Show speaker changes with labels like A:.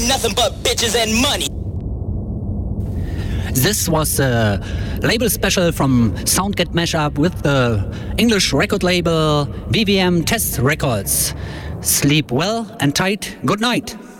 A: ain't nothing but bitches and money.
B: This was a label special from Soundget Mashup with the English record label VVM Test Records. Sleep well and tight. Good night.